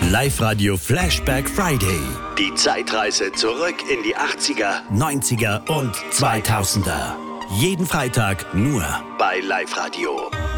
Live-Radio Flashback Friday. Die Zeitreise zurück in die 80er, 90er und 2000er. Jeden Freitag nur bei Live-Radio.